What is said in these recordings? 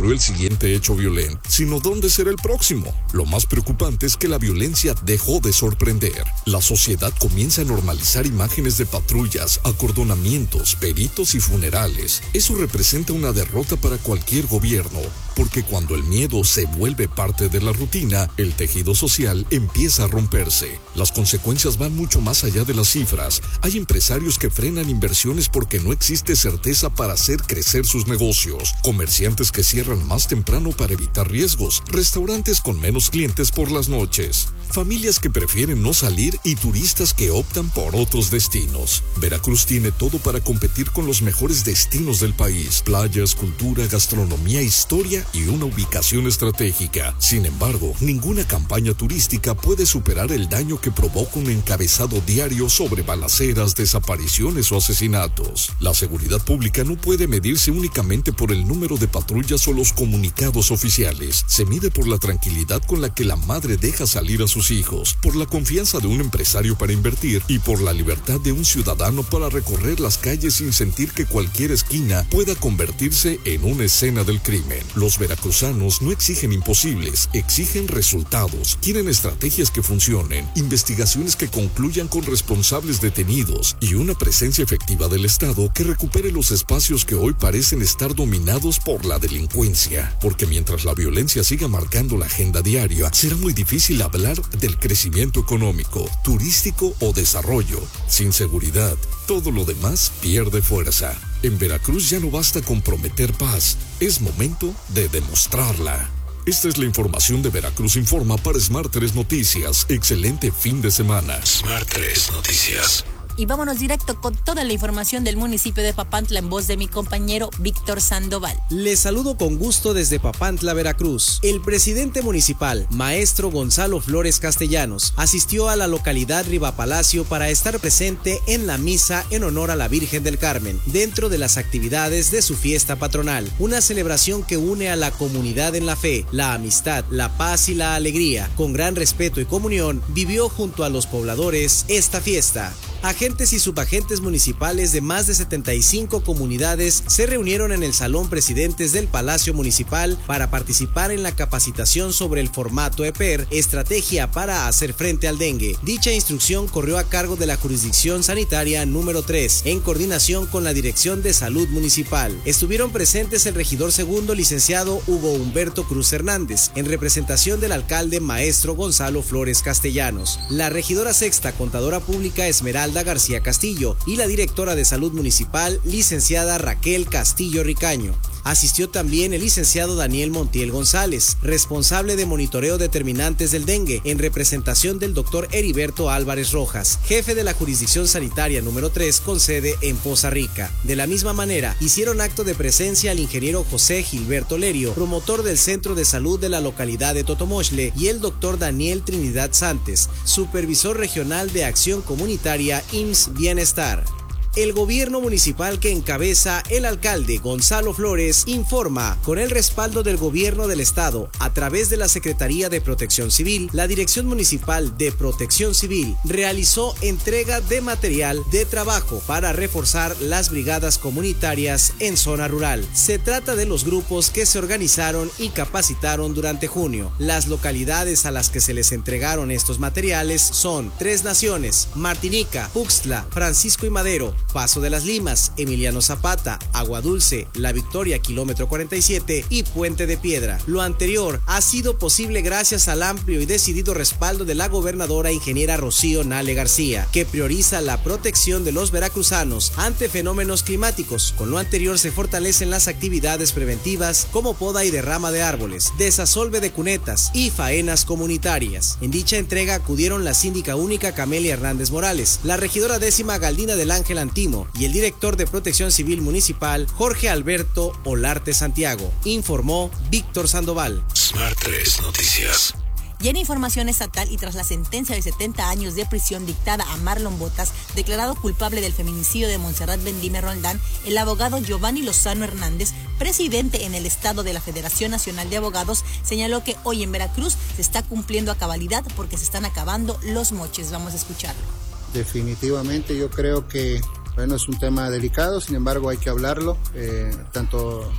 ocurrió el siguiente hecho violento, sino dónde será el próximo. Lo más preocupante es que la violencia dejó de sorprender. La sociedad comienza a normalizar imágenes de patrullas, acordonamientos, peritos y funerales. Eso representa una derrota para cualquier gobierno, porque cuando el miedo se vuelve parte de la rutina, el tejido social empieza a romperse. Las consecuencias van mucho más allá de las cifras. Hay empresarios que frenan inversiones porque no existe certeza para hacer crecer sus negocios, comerciantes que cierran más temprano para evitar riesgos, restaurantes con menos clientes por las noches, familias que prefieren no salir y turistas que optan por otros destinos. Veracruz tiene todo para competir con los mejores destinos del país: playas, cultura, gastronomía, historia y una ubicación estratégica. Sin embargo, ninguna campaña turística puede superar el daño que provoca un encabezado diario sobre balaceras, desapariciones o asesinatos. La seguridad pública no puede medirse únicamente por el número de patrullas o los comunicados oficiales. Se mide por la tranquilidad con la que la madre deja salir a sus hijos, por la confianza de un empresario para invertir y por la libertad de un ciudadano para recorrer las calles sin sentir que cualquier esquina pueda convertirse en una escena del crimen. Los veracruzanos no exigen imposibles, exigen resultados. Quieren estrategias que funcionen, investigaciones que concluyan con responsables detenidos y una presencia efectiva del Estado que recupere los espacios que hoy parecen estar dominados por la delincuencia. Porque mientras la violencia siga marcando la agenda diaria, será muy difícil hablar del crecimiento económico, turístico o desarrollo. Sin seguridad, todo lo demás pierde fuerza. En Veracruz ya no basta con prometer paz, es momento de demostrarla. Esta es la información de Veracruz Informa para Smart 3 Noticias. Excelente fin de semana. Smart 3 Noticias. Y vámonos directo con toda la información del municipio de Papantla en voz de mi compañero Víctor Sandoval. Les saludo con gusto desde Papantla, Veracruz. El presidente municipal, maestro Gonzalo Flores Castellanos, asistió a la localidad Riva Palacio para estar presente en la misa en honor a la Virgen del Carmen, dentro de las actividades de su fiesta patronal, una celebración que une a la comunidad en la fe, la amistad, la paz y la alegría. Con gran respeto y comunión, vivió junto a los pobladores esta fiesta. Agentes y subagentes municipales de más de 75 comunidades se reunieron en el Salón Presidentes del Palacio Municipal para participar en la capacitación sobre el formato EPER, estrategia para hacer frente al dengue. Dicha instrucción corrió a cargo de la Jurisdicción Sanitaria número 3, en coordinación con la Dirección de Salud Municipal. Estuvieron presentes el regidor segundo, licenciado Hugo Humberto Cruz Hernández, en representación del alcalde maestro Gonzalo Flores Castellanos, la regidora sexta, contadora pública Esmeralda García Castillo y la directora de Salud Municipal, licenciada Raquel Castillo Ricaño. Asistió también el licenciado Daniel Montiel González, responsable de monitoreo determinantes del dengue, en representación del doctor Heriberto Álvarez Rojas, jefe de la Jurisdicción Sanitaria número 3 con sede en Poza Rica. De la misma manera, hicieron acto de presencia el ingeniero José Gilberto Lerio, promotor del Centro de Salud de la localidad de Totomochle, y el doctor Daniel Trinidad Santes, supervisor regional de Acción Comunitaria IMSS Bienestar. El gobierno municipal que encabeza el alcalde Gonzalo Flores informa, con el respaldo del gobierno del estado, a través de la Secretaría de Protección Civil, la Dirección Municipal de Protección Civil realizó entrega de material de trabajo para reforzar las brigadas comunitarias en zona rural. Se trata de los grupos que se organizaron y capacitaron durante junio. Las localidades a las que se les entregaron estos materiales son Tres Naciones, Martinica, Uxtla, Francisco y Madero, Paso de las Limas, Emiliano Zapata, Agua Dulce, La Victoria, kilómetro 47 y Puente de Piedra. Lo anterior ha sido posible gracias al amplio y decidido respaldo de la gobernadora ingeniera Rocío Nale García, que prioriza la protección de los veracruzanos ante fenómenos climáticos. Con lo anterior se fortalecen las actividades preventivas como poda y derrama de árboles, desasolve de cunetas y faenas comunitarias. En dicha entrega acudieron la síndica única Camelia Hernández Morales, la regidora décima Galdina del Ángel Antimo y el director de Protección Civil Municipal, Jorge Alberto Olarte Santiago, informó Víctor Sandoval. Smart 3 Noticias. Y en información estatal, y tras la sentencia de 70 años de prisión dictada a Marlon Botas, declarado culpable del feminicidio de Montserrat Bendime Roldán, el abogado Giovanni Lozano Hernández, presidente en el estado de la Federación Nacional de Abogados, señaló que hoy en Veracruz se está cumpliendo a cabalidad porque se están acabando los moches. Vamos a escucharlo. Definitivamente yo creo que, bueno, es un tema delicado, sin embargo hay que hablarlo, tanto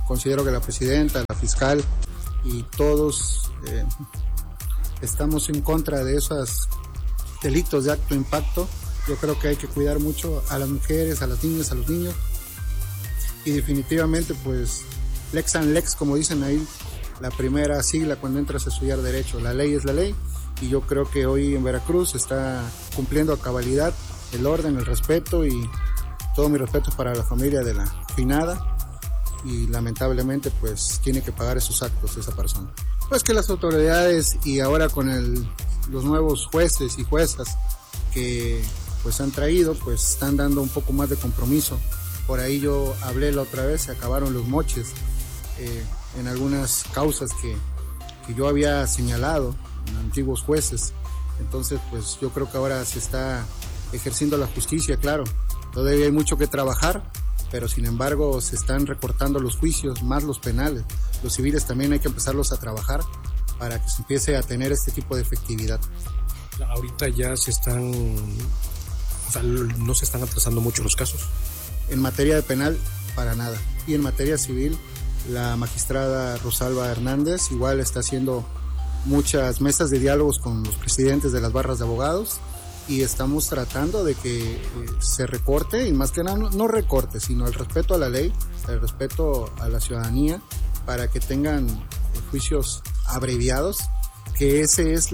considero que la presidenta, la fiscal y todos estamos en contra de esos delitos de alto impacto. Yo creo que hay que cuidar mucho a las mujeres, a las niñas, a los niños. Y definitivamente, pues, lex and lex, como dicen ahí, la primera sigla cuando entras a estudiar Derecho. La ley es la ley, y yo creo que hoy en Veracruz se está cumpliendo a cabalidad el orden, el respeto, y todo mi respeto para la familia de la finada, y lamentablemente pues tiene que pagar esos actos esa persona. Pues que las autoridades, y ahora con los nuevos jueces y juezas que pues han traído, pues están dando un poco más de compromiso. Por ahí yo hablé la otra vez, se acabaron los moches en algunas causas que yo había señalado en antiguos jueces. Entonces pues yo creo que ahora se está ejerciendo la justicia, claro. Todavía hay mucho que trabajar, pero sin embargo se están recortando los juicios, más los penales. Los civiles también hay que empezarlos a trabajar para que se empiece a tener este tipo de efectividad. Ahorita ya no se están atrasando mucho los casos. En materia de penal, para nada. Y en materia civil, la magistrada Rosalba Hernández igual está haciendo muchas mesas de diálogos con los presidentes de las barras de abogados, y estamos tratando de que se recorte, y más que nada no recorte, sino el respeto a la ley, el respeto a la ciudadanía, para que tengan juicios abreviados, que ese es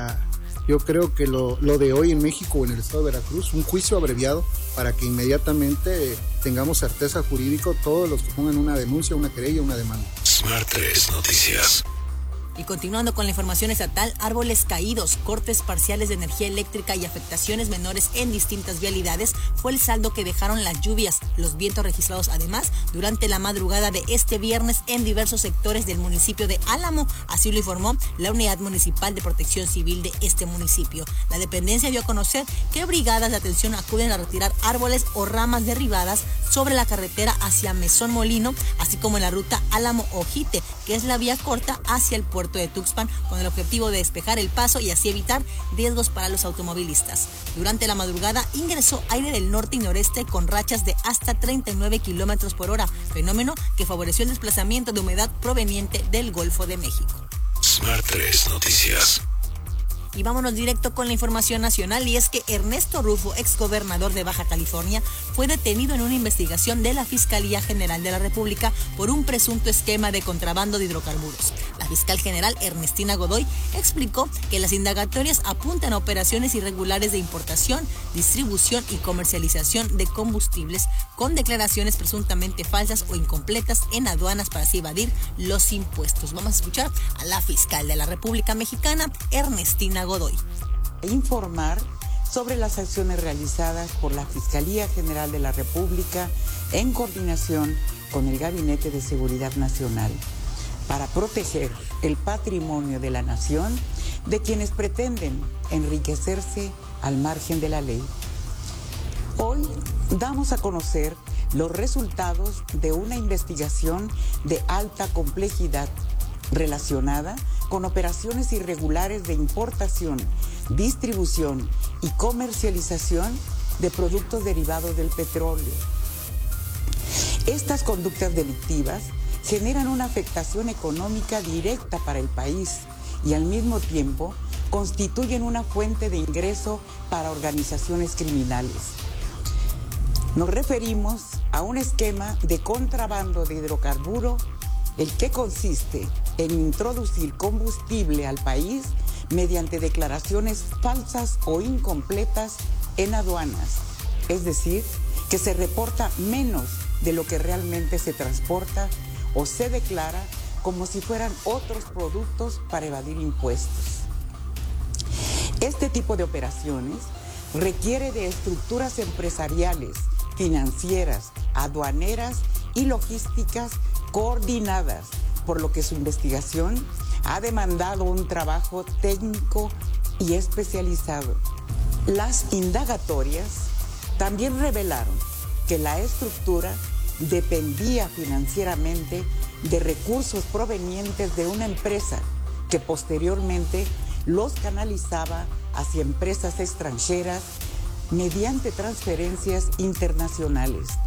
yo creo que lo de hoy en México o en el estado de Veracruz, un juicio abreviado, para que inmediatamente tengamos certeza jurídica todos los que pongan una denuncia, una querella, una demanda. Smart 3 Noticias. Y continuando con la información estatal, árboles caídos, cortes parciales de energía eléctrica y afectaciones menores en distintas vialidades fue el saldo que dejaron las lluvias, los vientos registrados además durante la madrugada de este viernes en diversos sectores del municipio de Álamo. Así lo informó la Unidad Municipal de Protección Civil de este municipio. La dependencia dio a conocer que brigadas de atención acuden a retirar árboles o ramas derribadas sobre la carretera hacia Mesón Molino, así como en la ruta Álamo-Ojite, que es la vía corta hacia el puerto de Tuxpan, con el objetivo de despejar el paso y así evitar riesgos para los automovilistas. Durante la madrugada ingresó aire del norte y noreste con rachas de hasta 39 kilómetros por hora, fenómeno que favoreció el desplazamiento de humedad proveniente del Golfo de México. Smart 3 Noticias. Y vámonos directo con la información nacional, y es que Ernesto Rufo, exgobernador de Baja California, fue detenido en una investigación de la Fiscalía General de la República por un presunto esquema de contrabando de hidrocarburos. La fiscal general Ernestina Godoy explicó que las indagatorias apuntan a operaciones irregulares de importación, distribución y comercialización de combustibles con declaraciones presuntamente falsas o incompletas en aduanas para así evadir los impuestos. Vamos a escuchar a la fiscal de la República Mexicana, Ernestina Godoy. Informar sobre las acciones realizadas por la Fiscalía General de la República en coordinación con el Gabinete de Seguridad Nacional para proteger el patrimonio de la nación de quienes pretenden enriquecerse al margen de la ley. Hoy damos a conocer los resultados de una investigación de alta complejidad relacionada con operaciones irregulares de importación, distribución y comercialización de productos derivados del petróleo. Estas conductas delictivas generan una afectación económica directa para el país y al mismo tiempo constituyen una fuente de ingreso para organizaciones criminales. Nos referimos a un esquema de contrabando de hidrocarburo, el que consiste en introducir combustible al país mediante declaraciones falsas o incompletas en aduanas, es decir, que se reporta menos de lo que realmente se transporta o se declara como si fueran otros productos para evadir impuestos. Este tipo de operaciones requiere de estructuras empresariales, financieras, aduaneras y logísticas coordinadas, por lo que su investigación ha demandado un trabajo técnico y especializado. Las indagatorias también revelaron que la estructura dependía financieramente de recursos provenientes de una empresa que posteriormente los canalizaba hacia empresas extranjeras mediante transferencias internacionales.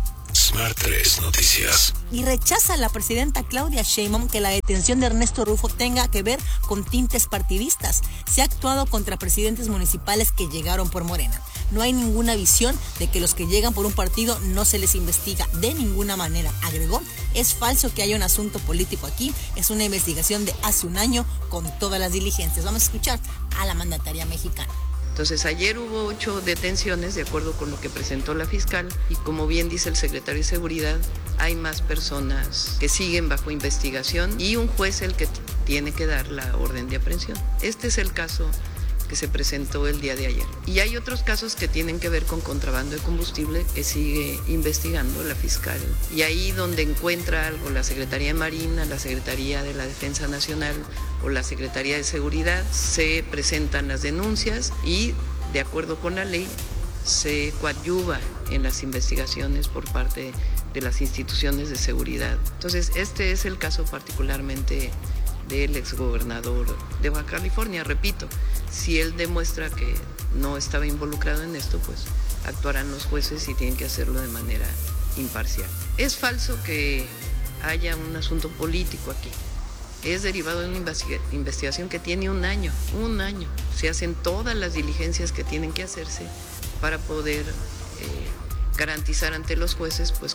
Smart 3 Noticias. Y rechaza la presidenta Claudia Sheinbaum que la detención de Ernesto Rufo tenga que ver con tintes partidistas. Se ha actuado contra presidentes municipales que llegaron por Morena. No hay ninguna visión de que los que llegan por un partido no se les investiga de ninguna manera, agregó. Es falso que haya un asunto político aquí, es una investigación de hace un año con todas las diligencias. Vamos a escuchar a la mandataria mexicana. Entonces, ayer hubo 8 detenciones, de acuerdo con lo que presentó la fiscal, y como bien dice el secretario de Seguridad, hay más personas que siguen bajo investigación y un juez el que tiene que dar la orden de aprehensión. Este es el caso que se presentó el día de ayer. Y hay otros casos que tienen que ver con contrabando de combustible que sigue investigando la fiscal. Y ahí donde encuentra algo la Secretaría de Marina, la Secretaría de la Defensa Nacional o la Secretaría de Seguridad, se presentan las denuncias y, de acuerdo con la ley, se coadyuva en las investigaciones por parte de las instituciones de seguridad. Entonces, este es el caso particularmente del exgobernador de Baja California. Repito, si él demuestra que no estaba involucrado en esto, pues actuarán los jueces y tienen que hacerlo de manera imparcial. Es falso que haya un asunto político aquí. Es derivado de una investigación que tiene un año. Se hacen todas las diligencias que tienen que hacerse para poder garantizar ante los jueces pues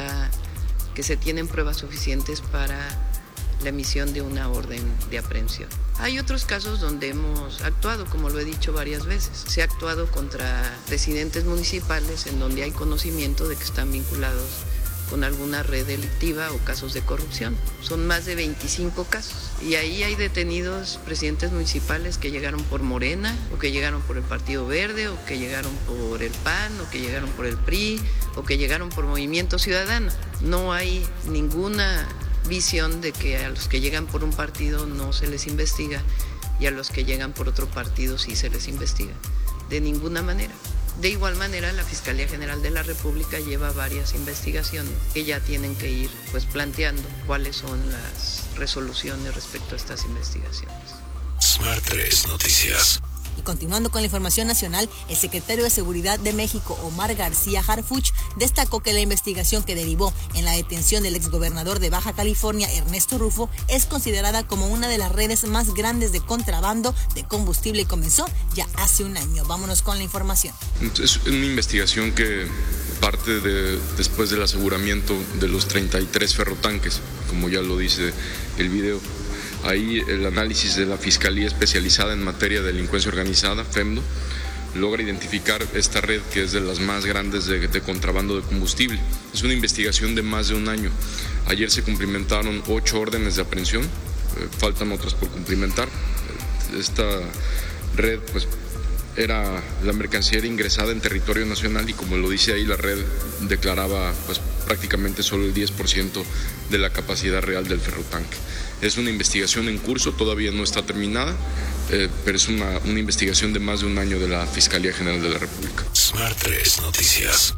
que se tienen pruebas suficientes para la emisión de una orden de aprehensión. Hay otros casos donde hemos actuado, como lo he dicho varias veces. Se ha actuado contra presidentes municipales en donde hay conocimiento de que están vinculados con alguna red delictiva o casos de corrupción. Son más de 25 casos. Y ahí hay detenidos presidentes municipales que llegaron por Morena, o que llegaron por el Partido Verde, o que llegaron por el PAN, o que llegaron por el PRI, o que llegaron por Movimiento Ciudadano. No hay ninguna visión de que a los que llegan por un partido no se les investiga y a los que llegan por otro partido sí se les investiga. De ninguna manera. De igual manera, la Fiscalía General de la República lleva varias investigaciones que ya tienen que ir pues planteando cuáles son las resoluciones respecto a estas investigaciones. Smart 3 Noticias. Y continuando con la información nacional, el secretario de Seguridad de México, Omar García Harfuch, destacó que la investigación que derivó en la detención del exgobernador de Baja California, Ernesto Rufo, es considerada como una de las redes más grandes de contrabando de combustible y comenzó ya hace un año. Vámonos con la información. Es una investigación que parte después del aseguramiento de los 33 ferrotanques, como ya lo dice el video. Ahí el análisis de la Fiscalía Especializada en Materia de Delincuencia Organizada, FEMDO, logra identificar esta red que es de las más grandes de contrabando de combustible. Es una investigación de más de un año. Ayer se cumplimentaron 8 órdenes de aprehensión, faltan otras por cumplimentar. Esta red pues era la mercancía era ingresada en territorio nacional y, como lo dice ahí, la red declaraba pues prácticamente solo el 10% de la capacidad real del ferrotanque. Es una investigación en curso, todavía no está terminada, pero es una investigación de más de un año de la Fiscalía General de la República. Smart 3 Noticias.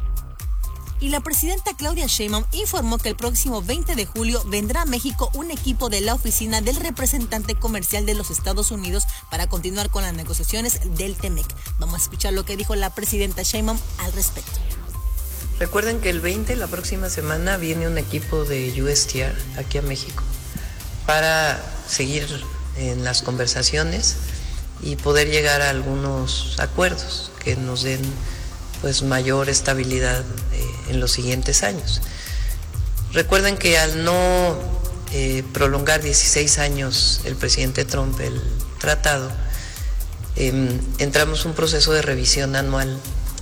Y la presidenta Claudia Sheinbaum informó que el próximo 20 de julio vendrá a México un equipo de la oficina del representante comercial de los Estados Unidos para continuar con las negociaciones del TEMEC. Vamos a escuchar lo que dijo la presidenta Sheinbaum al respecto. Recuerden que el 20, la próxima semana, viene un equipo de USTR aquí a México para seguir en las conversaciones y poder llegar a algunos acuerdos que nos den pues mayor estabilidad en los siguientes años. Recuerden que al no prolongar 16 años el presidente Trump el tratado, entramos en un proceso de revisión anual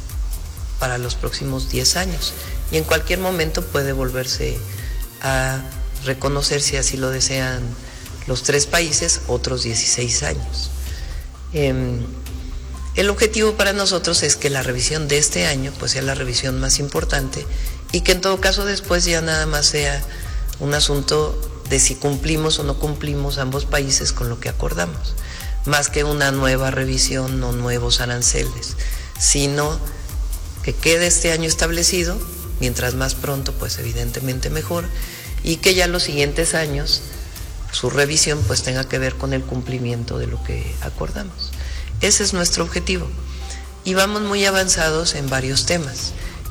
para los próximos 10 años y en cualquier momento puede volverse a reconocer, si así lo desean los 3 países, otros 16 años. El objetivo para nosotros es que la revisión de este año pues sea la revisión más importante y que en todo caso después ya nada más sea un asunto de si cumplimos o no cumplimos ambos países con lo que acordamos, más que una nueva revisión o nuevos aranceles, sino que quede este año establecido, mientras más pronto pues evidentemente mejor, y que ya los siguientes años su revisión pues tenga que ver con el cumplimiento de lo que acordamos. Ese es nuestro objetivo y vamos muy avanzados en varios temas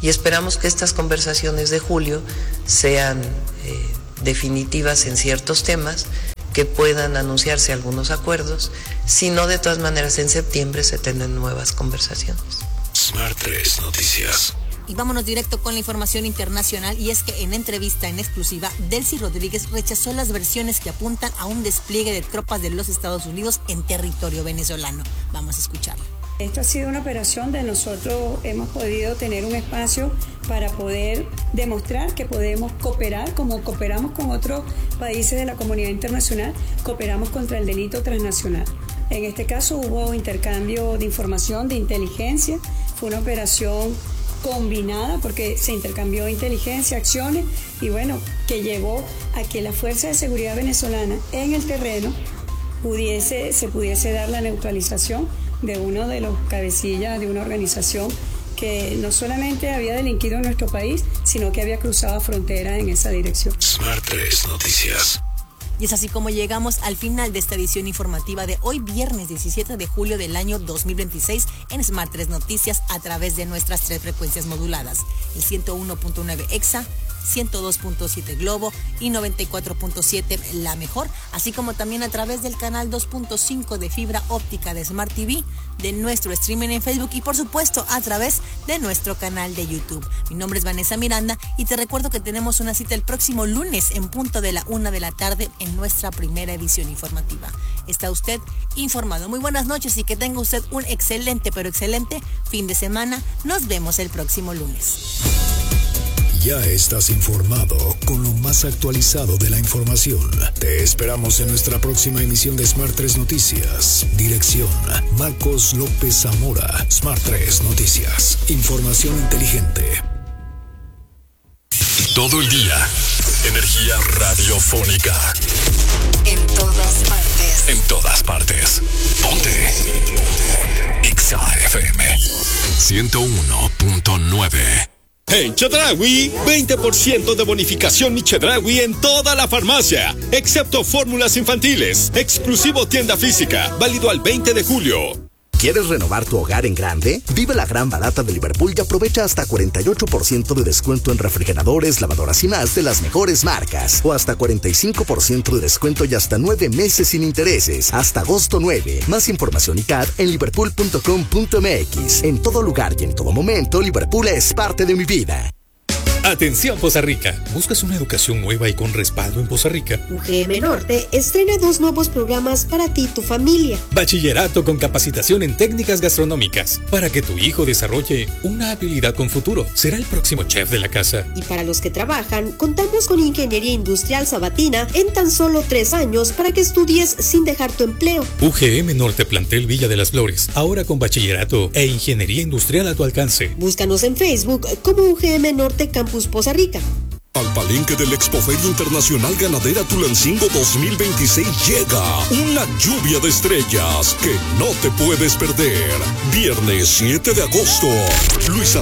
y esperamos que estas conversaciones de julio sean definitivas en ciertos temas, que puedan anunciarse algunos acuerdos, si no, de todas maneras en septiembre se tendrán nuevas conversaciones. Smart 3 Noticias. Y vámonos directo con la información internacional, y es que en entrevista en exclusiva, Delcy Rodríguez rechazó las versiones que apuntan a un despliegue de tropas de los Estados Unidos en territorio venezolano. Vamos a escucharlo. Esto ha sido una operación de nosotros hemos podido tener un espacio para poder demostrar que podemos cooperar como cooperamos con otros países de la comunidad internacional, cooperamos contra el delito transnacional. En este caso hubo intercambio de información, de inteligencia, fue una operación combinada porque se intercambió inteligencia, acciones y bueno, que llevó a que la Fuerza de Seguridad venezolana en el terreno se pudiese dar la neutralización de uno de los cabecillas de una organización que no solamente había delinquido en nuestro país, sino que había cruzado fronteras en esa dirección. Smart 3 Noticias. Y es así como llegamos al final de esta edición informativa de hoy, viernes 17 de julio del año 2026, en Smart 3 Noticias, a través de nuestras 3 frecuencias moduladas: el 101.9 EXA, 102.7 Globo y 94.7 La Mejor, así como también a través del canal 2.5 de fibra óptica de Smart TV, de nuestro streaming en Facebook y por supuesto a través de nuestro canal de YouTube. Mi nombre es Vanessa Miranda y te recuerdo que tenemos una cita el próximo lunes en punto de la 1 de la tarde en nuestra primera edición informativa. Está usted informado. Muy buenas noches y que tenga usted un excelente, pero excelente fin de semana. Nos vemos el próximo lunes. Ya estás informado con lo más actualizado de la información. Te esperamos en nuestra próxima emisión de Smart 3 Noticias. Dirección: Marcos López Zamora. Smart 3 Noticias. Información inteligente. Todo el día. Energía radiofónica. En todas partes. En todas partes. Ponte. Exa FM 101.9. En Chedraui, 20% de bonificación Mi Chedraui en toda la farmacia, excepto fórmulas infantiles. Exclusivo tienda física, válido al 20 de julio. ¿Quieres renovar tu hogar en grande? Vive la gran barata de Liverpool y aprovecha hasta 48% de descuento en refrigeradores, lavadoras y más de las mejores marcas. O hasta 45% de descuento y hasta 9 meses sin intereses. Hasta agosto 9. Más información y CAD en liverpool.com.mx. En todo lugar y en todo momento, Liverpool es parte de mi vida. Atención Poza Rica, ¿buscas una educación nueva y con respaldo en Poza Rica? UGM Norte estrena 2 nuevos programas para ti y tu familia. Bachillerato con capacitación en técnicas gastronómicas, para que tu hijo desarrolle una habilidad con futuro. Será el próximo chef de la casa. Y para los que trabajan, contamos con Ingeniería Industrial Sabatina en tan solo 3 años para que estudies sin dejar tu empleo. UGM Norte Plantel Villa de las Flores, ahora con bachillerato e ingeniería industrial a tu alcance. Búscanos en Facebook como UGM Norte Campus Poza Rica. Al palenque del Expoferia Internacional Ganadera Tulancingo 2026 llega una lluvia de estrellas que no te puedes perder. Viernes 7 de agosto, Luis